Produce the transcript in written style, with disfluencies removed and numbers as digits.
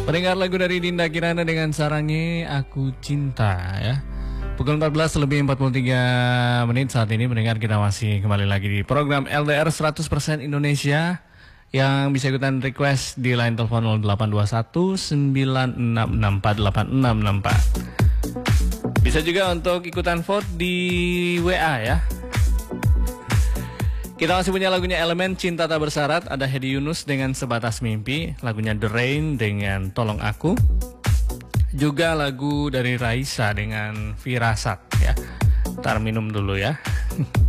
Pendengar lagu dari Dinda Kirana dengan Sarangi Aku Cinta ya. Pukul 14 lebih 43 menit saat ini mendengar, kita masih kembali lagi di program LDR 100% Indonesia yang bisa ikutan request di line telepon 0821 9664 8664. Bisa juga untuk ikutan vote di WA ya. Kita masih punya lagunya Elemen, Cinta Tak Bersyarat, ada Hedi Yunus dengan Sebatas Mimpi, lagunya The Rain dengan Tolong Aku. Juga lagu dari Raisa dengan Firasat ya. Ntar minum dulu ya.